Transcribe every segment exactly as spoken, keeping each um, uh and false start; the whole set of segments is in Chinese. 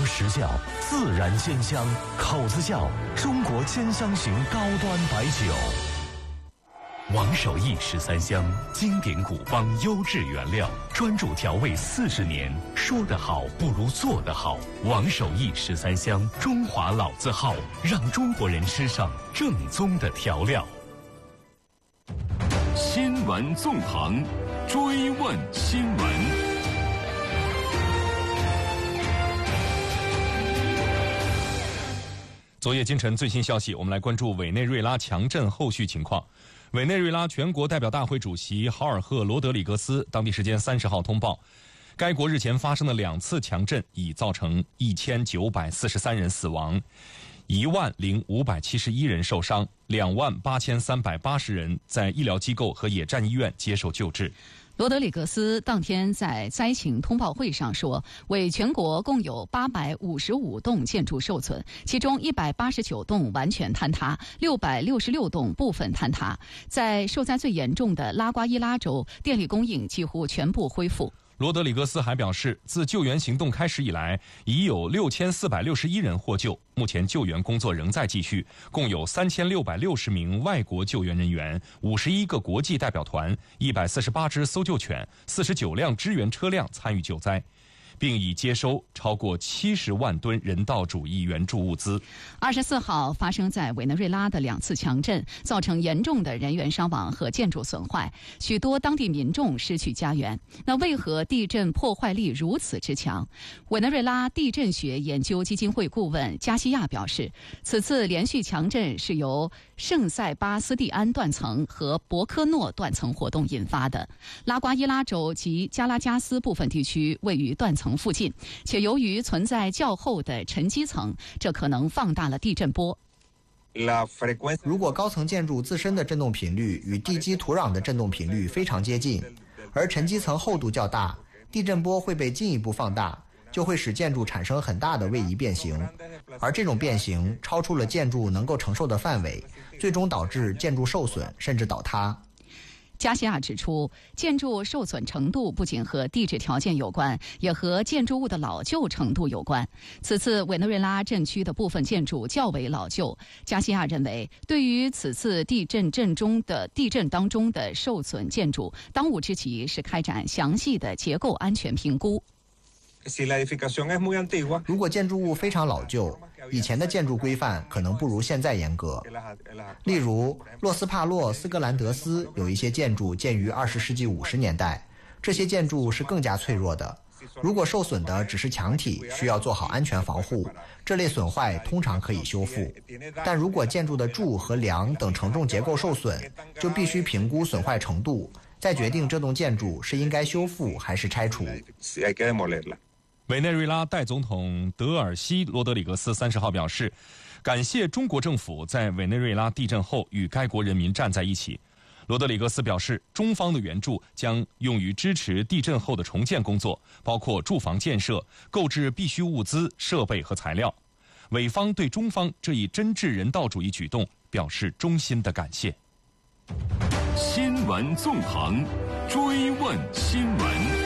实窖自然鲜香，口子窖中国兼香型高端白酒。王守义十三香，经典古方优质原料，专注调味四十年，说得好不如做得好。王守义十三香，中华老字号，让中国人吃上正宗的调料。新闻纵横，追问新闻。昨夜今晨最新消息，我们来关注委内瑞拉强震后续情况。委内瑞拉全国代表大会主席豪尔赫·罗德里格斯当地时间三十号通报，该国日前发生的两次强震已造成一千九百四十三人死亡，一万零五百七十一人受伤，两万八千三百八十人在医疗机构和野战医院接受救治。 罗德里格斯当天在灾情通报会上说，为全国共有八百五十五栋建筑受损，其中一百八十九栋完全坍塌，六百六十六栋部分坍塌。在受灾最严重的拉瓜伊拉州，电力供应几乎全部恢复。 罗德里格斯还表示，自救援行动开始以来，已有六千四百六十一人获救，目前救援工作仍在继续，共有三千六百六十名外国救援人员，五十一个国际代表团，一百四十八只搜救犬，四十九辆支援车辆参与救灾，并已接收超过七十万吨人道主义援助物资。 二十四号发生在委内瑞拉的两次强震，造成严重的人员伤亡和建筑损坏，许多当地民众失去家园。那为何地震破坏力如此之强？委内瑞拉地震学研究基金会顾问加西亚表示，此次连续强震是由圣塞巴斯蒂安断层和博科诺断层活动引发的。拉瓜伊拉州及加拉加斯部分地区位于断层附近，且由于存在较厚的沉积层，这可能放大了地震波。 如果高层建筑自身的振动频率与地基土壤的振动频率非常接近，而沉积层厚度较大，地震波会被进一步放大，就会使建筑产生很大的位移变形，而这种变形超出了建筑能够承受的范围，最终导致建筑受损甚至倒塌。 加西亚指出，建筑受损程度不仅和地质条件有关，也和建筑物的老旧程度有关。此次委内瑞拉震区的部分建筑较为老旧，加西亚认为，对于此次地震震中的地震当中的受损建筑，当务之急是开展详细的结构安全评估。 如果建筑物非常老旧，以前的建筑规范可能不如现在严格。例如，洛斯帕洛斯格兰德斯有一些建筑建于二十世纪五十年代，这些建筑是更加脆弱的。如果受损的只是墙体，需要做好安全防护，这类损坏通常可以修复。但如果建筑的柱和梁等承重结构受损，就必须评估损坏程度，再决定这栋建筑是应该修复还是拆除。 委内瑞拉代总统德尔西罗德里格斯三十号表示，感谢中国政府在委内瑞拉地震后与该国人民站在一起。罗德里格斯表示，中方的援助将用于支持地震后的重建工作，包括住房建设、购置必需物资、设备和材料。委方对中方这一真挚人道主义举动表示衷心的感谢。新闻纵横，追问新闻。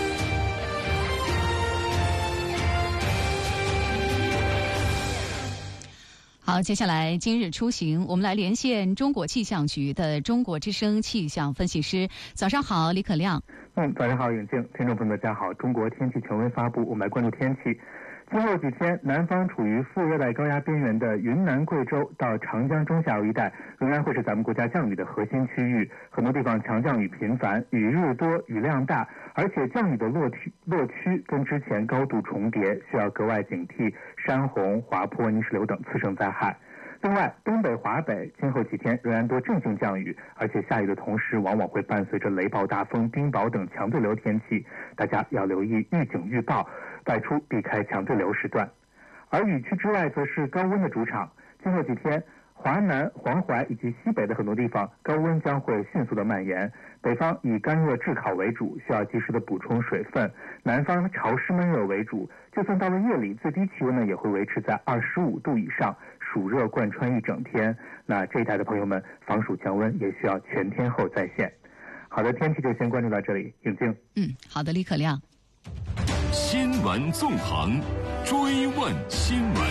好，接下来今日出行，我们来连线中国气象局的中国之声气象分析师。早上好，李可亮。 嗯，早上好，永静，听众朋友们大家好。中国天气权威发布，我们来关注天气。今后几天，南方处于副热带高压边缘的云南、贵州到长江中下游一带，仍然会是咱们国家降雨的核心区域。很多地方强降雨频繁，雨日多，雨量大，而且降雨的落区落区跟之前高度重叠，需要格外警惕山洪、滑坡、泥石流等次生灾害。另外，东北、华北今后几天仍然多阵性降雨，而且下雨的同时往往会伴随着雷暴、大风、冰雹等强对流天气，大家要留意预警预报，外出避开强对流时段。而雨区之外则是高温的主场，今后几天华南、黄淮以及西北的很多地方高温将会迅速的蔓延，北方以干热炙烤为主，需要及时的补充水分，南方潮湿闷热为主，就算到了夜里，最低气温呢也会维持在二十五度以上，暑热贯穿一整天。那这一带的朋友们防暑降温也需要全天候在线。好的，天气就先关注到这里，永静。 嗯，好的，李可亮。 新闻纵横， 追问新闻。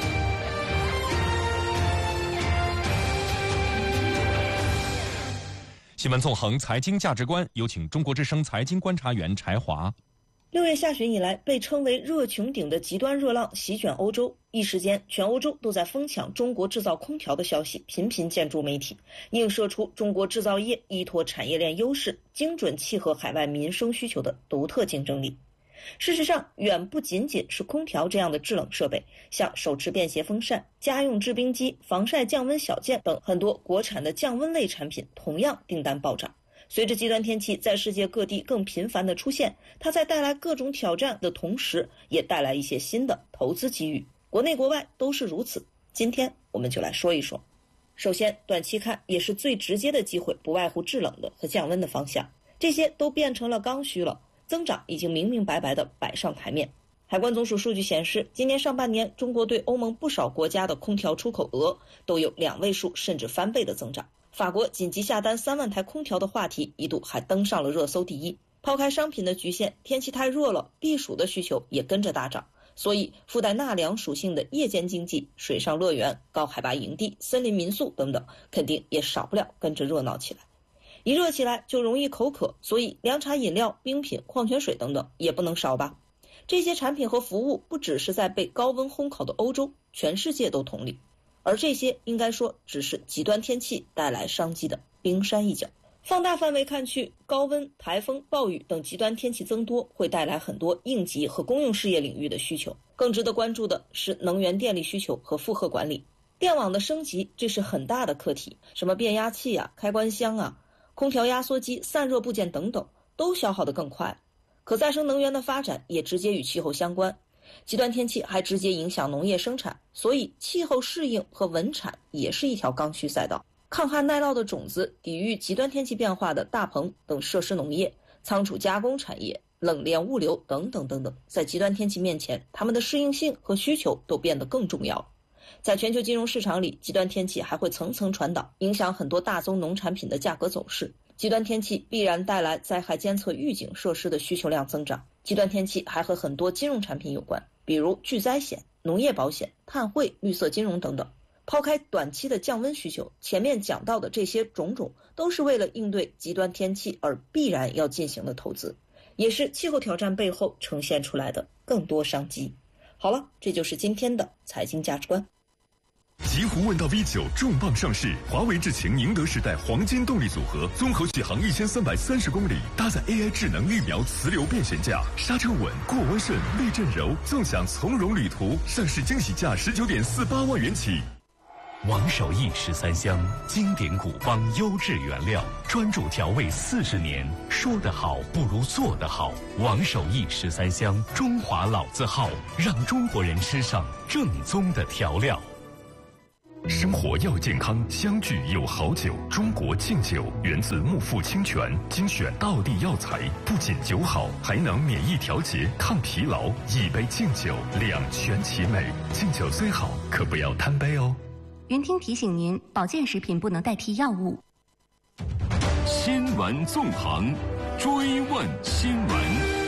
新闻纵横，财经价值观，有请中国之声财经观察员柴华。 六月下旬以来，被称为热穹顶的极端热浪席卷欧洲，一时间全欧洲都在疯抢中国制造空调的消息频频见诸媒体，映射出中国制造业依托产业链优势，精准契合海外民生需求的独特竞争力。事实上，远不仅仅是空调这样的制冷设备，像手持便携风扇、家用制冰机、防晒降温小件等很多国产的降温类产品同样订单暴涨。随着极端天气在世界各地更频繁的出现，它在带来各种挑战的同时，也带来一些新的投资机遇，国内国外都是如此。今天我们就来说一说。首先，短期看也是最直接的机会，不外乎制冷的和降温的方向，这些都变成了刚需了，增长已经明明白白地摆上台面。海关总署数据显示，今年上半年中国对欧盟不少国家的空调出口额都有两位数甚至翻倍的增长。法国紧急下单三万台空调的话题一度还登上了热搜第一。抛开商品的局限，天气太热了，避暑的需求也跟着大涨，所以附带纳凉属性的夜间经济、水上乐园、高海拔营地、森林民宿等等，肯定也少不了跟着热闹起来。一热起来就容易口渴，所以凉茶饮料、冰品、矿泉水等等也不能少吧。这些产品和服务不只是在被高温烘烤的欧洲，全世界都同理。而这些应该说只是极端天气带来商机的冰山一角。放大范围看去，高温、台风、暴雨等极端天气增多会带来很多应急和公用事业领域的需求。更值得关注的是能源电力需求和负荷管理。电网的升级，这是很大的课题，什么变压器啊、开关箱啊、空调压缩机、散热部件等等，都消耗得更快。可再生能源的发展也直接与气候相关。极端天气还直接影响农业生产，所以气候适应和稳产也是一条刚需赛道。抗旱耐涝的种子、抵御极端天气变化的大棚等设施农业、仓储加工产业、冷链物流等等等等，在极端天气面前，它们的适应性和需求都变得更重要。在全球金融市场里，极端天气还会层层传导，影响很多大宗农产品的价格走势。极端天气必然带来灾害监测预警设施的需求量增长。极端天气还和很多金融产品有关，比如巨灾险、农业保险、碳汇、绿色金融等等。抛开短期的降温需求，前面讲到的这些种种都是为了应对极端天气而必然要进行的投资，也是气候挑战背后呈现出来的更多商机。好了，这就是今天的财经价值观。 极狐问道 V 九 重磅上市，华为智擎宁德时代黄金动力组合，综合续航一千三百三十公里，搭载 A I 智能预瞄磁流变悬架，刹车稳，过弯顺，避震柔，纵享从容旅途。上市惊喜价十九点四八万元起。 王守义十三香，经典古方，优质原料，专注调味四十年。说得好不如做得好。王守义十三香，中华老字号，让中国人吃上正宗的调料。 生活要健康，相聚有好酒。中国敬酒源自木富清泉，精选道地药材，不仅酒好，还能免疫调节、抗疲劳。一杯敬酒，两全其美。敬酒虽好，可不要贪杯哦。 云听提醒您，保健食品不能代替药物。 新闻纵横，追问新闻。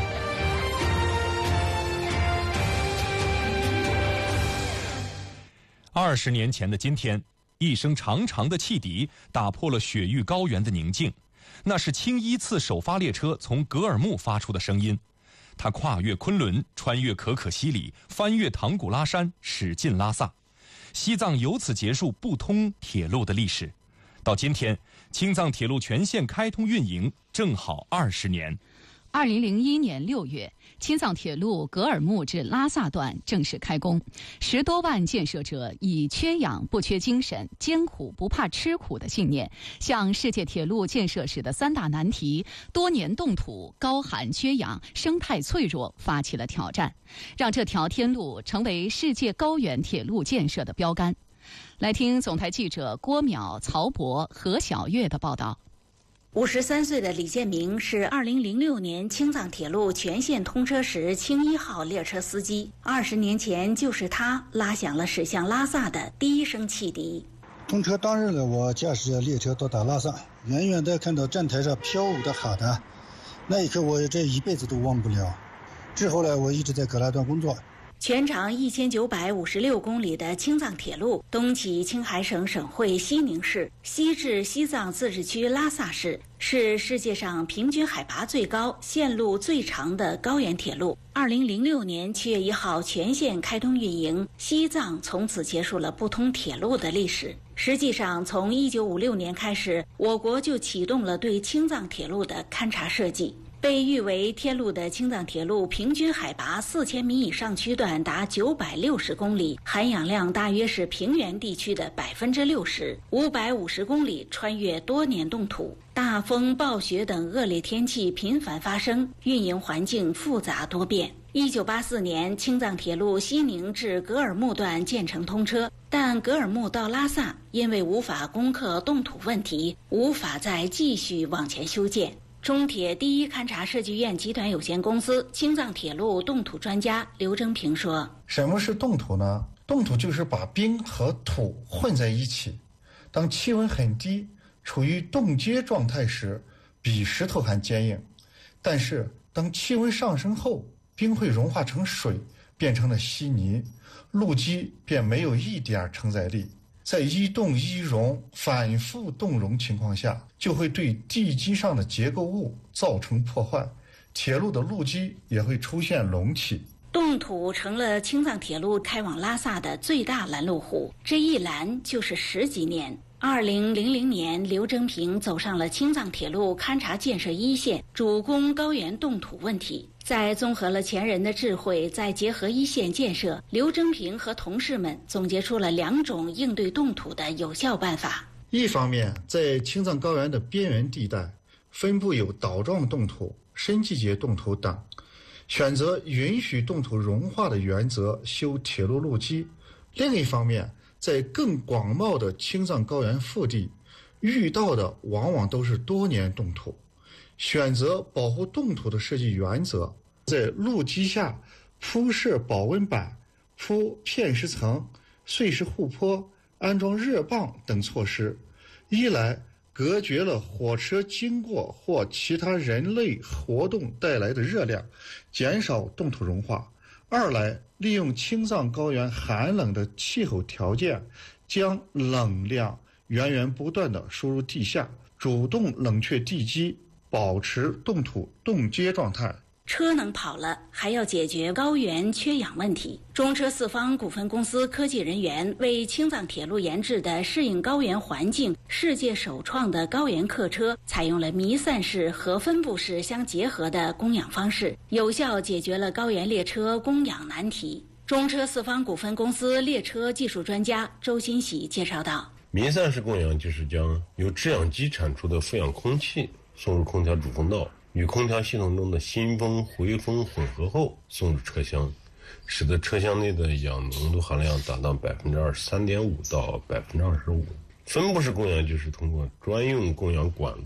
二十年前的今天，一声长长的汽笛打破了雪域高原的宁静，那是青一次首发列车从格尔木发出的声音。它跨越昆仑，穿越可可西里，翻越唐古拉山，驶进拉萨。西藏由此结束不通铁路的历史。到今天，青藏铁路全线开通运营，正好二十年。 二零零一年六月，青藏铁路格尔木至拉萨段正式开工，十多万建设者以缺氧不缺精神、艰苦不怕吃苦的信念，向世界铁路建设史的三大难题——多年冻土、高寒缺氧、生态脆弱——发起了挑战，让这条天路成为世界高原铁路建设的标杆。来听总台记者郭淼、曹博、何小月的报道。 五十三岁的李建明是二零零六年青藏铁路全线通车时青一号列车司机。二十年前，就是他拉响了驶向拉萨的第一声汽笛。 通车当日呢，我驾驶列车到达拉萨，远远地看到站台上飘舞的哈达，那一刻我这一辈子都忘不了。之后呢，我一直在格拉段工作。 全长一千九百五十六公里的青藏铁路，东起青海省省会西宁市，西至西藏自治区拉萨市，是世界上平均海拔最高、线路最长的高原铁路。二零零六年七月一号全线开通运营，西藏从此结束了不通铁路的历史。实际上，从一九五六年开始，我国就启动了对青藏铁路的勘察设计。被誉为天路的青藏铁路平均海拔四千米以上区段达九百六十公里，含氧量大约是平原地区的百分之六十，五百五十公里穿越多年冻土，大风、暴雪等恶劣天气频繁发生，运营环境复杂多变。一九八四年，青藏铁路西宁至格尔木段建成通车，但格尔木到拉萨因为无法攻克冻土问题，无法再继续往前修建。中铁第一勘察设计院集团有限公司青藏铁路冻土专家刘征平说： 什么是冻土呢？冻土就是把冰和土混在一起，当气温很低，处于冻结状态时，比石头还坚硬。但是当气温上升后，冰会融化成水，变成了稀泥，路基便没有一点承载力。在一冻一融、反复冻融情况下，就会对地基上的结构物造成破坏，铁路的路基也会出现隆起。 冻土成了青藏铁路开往拉萨的最大拦路虎，这一拦就是十几年。二零零零年，刘征平走上了青藏铁路勘察建设一线，主攻高原冻土问题。在综合了前人的智慧，再结合一线建设，刘征平和同事们总结出了两种应对冻土的有效办法。 一方面，在青藏高原的边缘地带分布有岛状冻土、深季节冻土等，选择允许冻土融化的原则修铁路路基。另一方面，在更广袤的青藏高原腹地，遇到的往往都是多年冻土。选择保护冻土的设计原则，在路基下铺设保温板、铺片石层、碎石护坡、安装热泵等措施，一来隔绝了火车经过或其他人类活动带来的热量，减少冻土融化；二来利用青藏高原寒冷的气候条件，将冷量源源不断地输入地下，主动冷却地基，保持冻土冻结状态。 车能跑了，还要解决高原缺氧问题。中车四方股份公司科技人员为青藏铁路研制的适应高原环境、世界首创的高原客车，采用了弥散式和分布式相结合的供氧方式，有效解决了高原列车供氧难题。中车四方股份公司列车技术专家周新喜介绍道： 弥散式供氧就是将由制氧机产出的负氧空气送入空调主风道，与空调系统中的新风、回风混合后送入车厢，使得车厢内的氧浓度含量达到百分之二十三点五到百分之二十五。分布式供氧就是通过专用供氧管路